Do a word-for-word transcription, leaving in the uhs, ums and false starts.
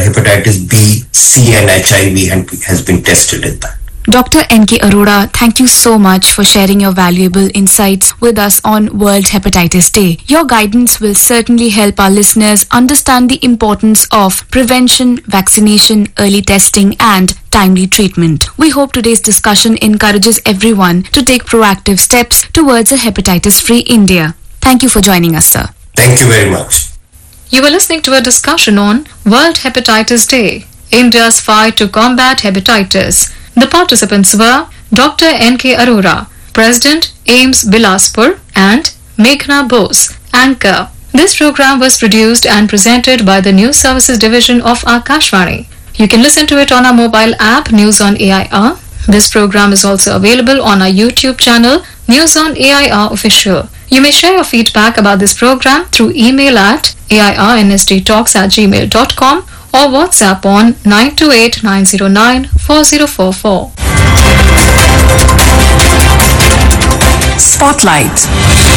hepatitis B, C and H I V and has been tested in that. Doctor N K Arora, thank you so much for sharing your valuable insights with us on World Hepatitis Day. Your guidance will certainly help our listeners understand the importance of prevention, vaccination, early testing and timely treatment. We hope today's discussion encourages everyone to take proactive steps towards a hepatitis-free India. Thank you for joining us, sir. Thank you very much. You were listening to a discussion on World Hepatitis Day, India's fight to combat hepatitis. The participants were Doctor N K Arora, President, AIIMS Bilaspur, and Meghna Bose, Anchor. This program was produced and presented by the News Services Division of Akashvani. You can listen to it on our mobile app, News on A I R. This program is also available on our YouTube channel, News on A I R Official. You may share your feedback about this program through email at a i r n s t talks at gmail dot com or WhatsApp on nine two eight nine zero nine four zero four four. Spotlight.